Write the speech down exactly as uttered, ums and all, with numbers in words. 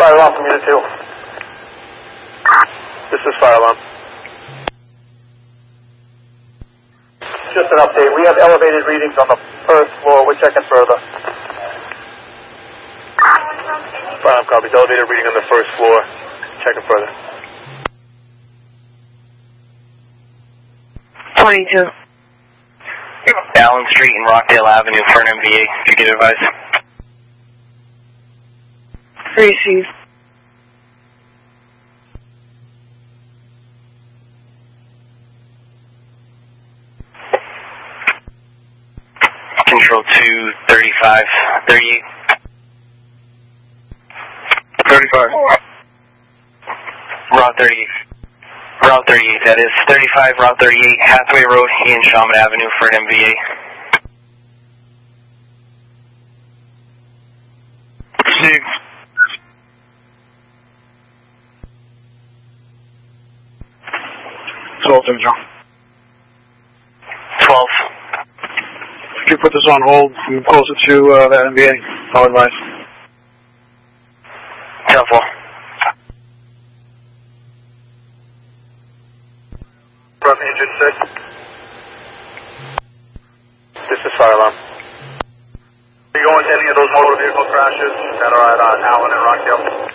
fire alarm from Unit two. This is fire alarm. Just an update. We have elevated readings on the first floor. We're checking further. Fire alarm copies. Elevated reading on the first floor. Checking further. twenty-two. Allen Street and Rockdale Avenue for an M V A. Could you get advice? Receive. Control two, thirty-five, thirty-eight. thirty-five. Route thirty-eight. Route thirty-eight, that is. thirty-five, Route thirty-eight, Hathaway Road and Shaman Avenue for an M V A. Receive. twelve, John. twelve. If you put this on hold, move closer to uh, that N B A. I'll advise. Careful. Front engine six. This is fire alarm. Are you going to any of those motor vehicle crashes that are at uh, Allen and Rockdale?